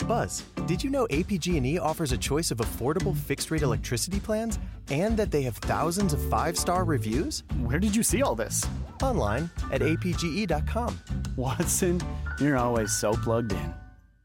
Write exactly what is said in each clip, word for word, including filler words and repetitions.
Buzz, did you know A P G and E offers a choice of affordable fixed-rate electricity plans and that they have thousands of five-star reviews? Where did you see all this? Online at A P G E dot com. Watson, you're always so plugged in.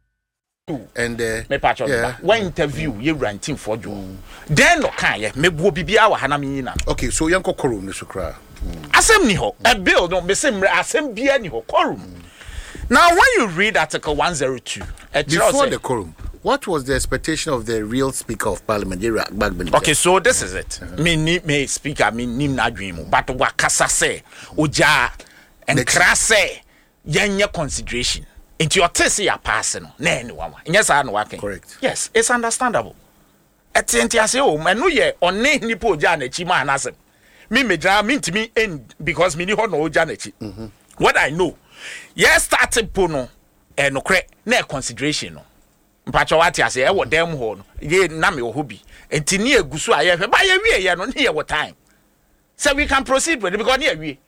And uh, me patch on yeah. one interview you renting for you. Then no kan ye me bo bibia wa hana me na. Okay, so yanko korum ne sukra. Asem ni ho. A bill no me say asem bia ni ho korum. Now when you read article one oh two, before the quorum, what was the expectation of the real Speaker of Parliament? Okay, so this is it. Uh-huh. Me ni me speaker me nim na dream, but wakasa say oja and krase yenye consideration. Into your test ya pass no na anyone. Yes, I know working. Correct. Yes, it's understandable. Etienti ase o manu ye onne nipo oja na chi ma anasem. Me me dra me ntimi end because me ni ho no oja na chi. What I know. Yes, started pono and no cre na consideration no. Mpacho wati ase e wo dem ho no. Ye na me ohobi. Enti ni egusu aye hwe ba ye wie ye no na ye wo time. So we can proceed with it because ni wie.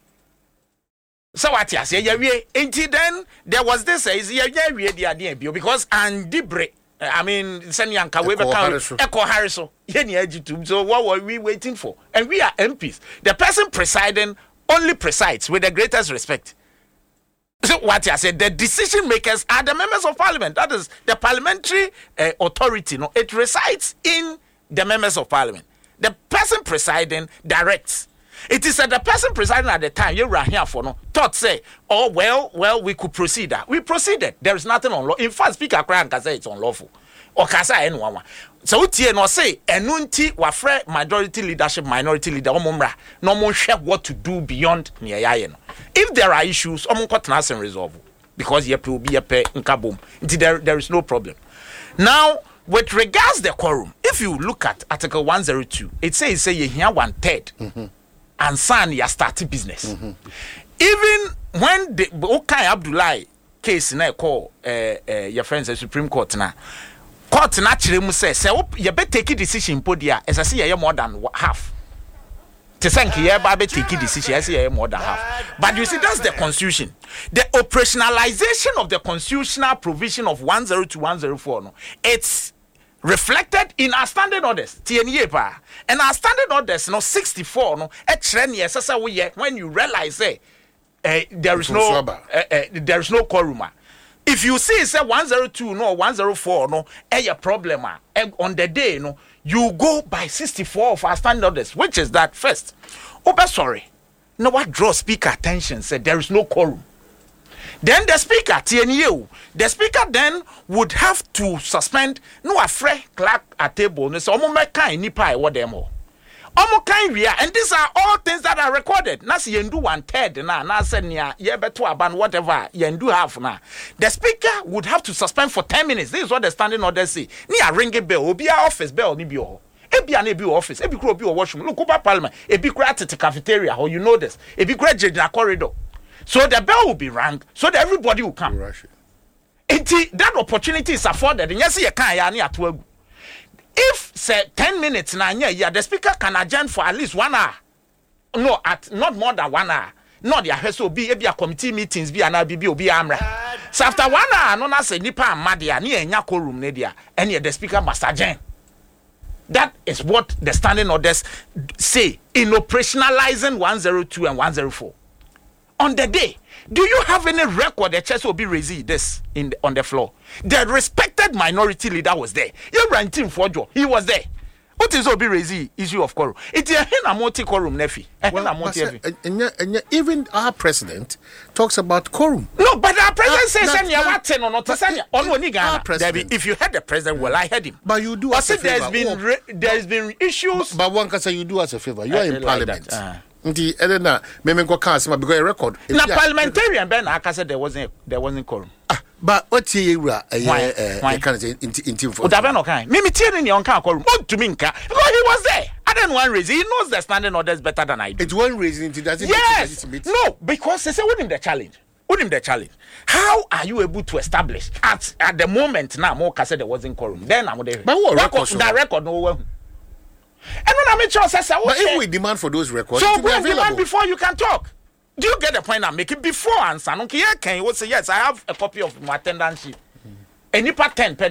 So what ase ye wie. Enti then there was this is ye wie dia dia bio because and dibre I mean send yanka we be can echo hariso. Ye ni agitum. So what were we waiting for? And we are M Ps. The person presiding only presides with the greatest respect. So what I said, the decision makers are the members of parliament. That is the parliamentary uh, authority. No, it resides in the members of parliament. The person presiding directs. It is that the person presiding at the time you were here for no thought say, oh well, well we could proceed. We proceeded. There is nothing on law. In fact, Speaker Kran can say it's unlawful. Or kasa anyone. So tie no say enunti wafre majority leadership minority leader omomra no mo hwe what to do beyond near yaye no. If there are issues omon kwatena and resolve because ye pe obi ye pe nkabom there there is no problem. Now with regards the quorum, if you look at article one oh two, it says say you hear one third mm-hmm. and san ya start business. Mm-hmm. Even when the Okai Abdullahi case na call uh, uh, your friends the Supreme Court na court naturally mu say say you better take a decision podia as I see you more than half. To say you better take a decision I see you more than half. But you see that's the constitution. The operationalization of the constitutional provision of one oh two one oh four no it's reflected in our standing orders T N E pa and our standing orders no sixty-four no e trend yes say when you realize say uh, there is no uh, uh, there is no quorum. If you see say one oh two no one oh four no a problem on the day no you go by sixty-four of our standard orders, which is that first open sorry no what draw speaker attention said there is no quorum. Then the speaker T N U the speaker then would have to suspend no afre clerk at table no so omo meka nipa e wo dem ho omo kan wia and these are all things that are recorded na se yendu one third na na se nia ye beto aban whatever yendu half na the speaker would have to suspend for ten minutes. This is what the standing order say ni a ring a bell obi a office bell ni bi ho ebi an ebi office ebi kro obi o washroom look over parliament ebi kra at the cafeteria how you know this ebi kra jejina corridor so the bell will be rang so that everybody will come. Enti that opportunity is afforded yes ye kan ya ni ato agu. If say ten minutes na yeah, the speaker can adjourn for at least one hour. No, at not more than one hour. Not there has to be a committee meetings be an B B O be amra. So after one hour, no na say nipa amadia ni enya quorum nedia. And the speaker must adjourn. That is what the standing orders say in operationalizing one oh two and one oh four. On the day, do you have any record that Chess will be raising this in the, on the floor? The respected minority leader was there. You ran team for Joe. He was there. What is Obi Rezi issue of quorum? It's a hen multi quorum nefi. Even our president talks about quorum. No, but our president uh, says any what or not to on if you had the president, well, I had him. But you do us a favor. There's been re, there's been issues. But one can say you do us a favor. You are in parliament. Nti edena memenko kan asema because a record na parliamentarian ben aka said there wasn't there wasn't quorum ah but what ye ewura eh eh kan say inti for odabe no kan me me tie ni on kan quorum o to me nka because he was there I don't one reason he knows the standing orders better than I do. It's one reason it doesn't yes no because they say with him the challenge with him the challenge how are you able to establish at at the moment now more can say there wasn't quorum then I'm there but what record that record no and when I make sure say okay. But if we demand for those records, so go demand before you can talk. Do you get the point I'm making? Before answer, okay, can you say yes? I have a copy of my attendance sheet. Any part ten